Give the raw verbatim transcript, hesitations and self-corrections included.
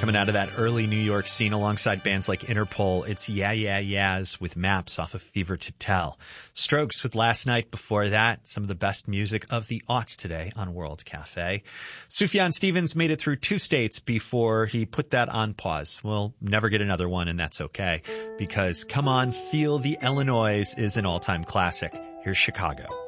Coming out of that early New York scene alongside bands like Interpol, it's Yeah Yeah Yeahs with Maps off of Fever to Tell. Strokes with Last Night before that. Some of the best music of the aughts today on World Cafe. Sufjan Stevens made it through two states before he put that on pause. We'll never get another one, and that's okay, because Come On, Feel the Illinois is an all-time classic. Here's Chicago.